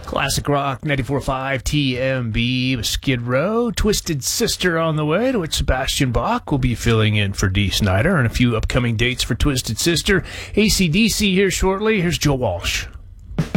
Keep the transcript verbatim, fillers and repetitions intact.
Classic Rock ninety-four point five T M B with Skid Row. Twisted Sister on the way, to which Sebastian Bach will be filling in for Dee Snider, and a few upcoming dates for Twisted Sister. A C D C here shortly. Here's Joe Walsh.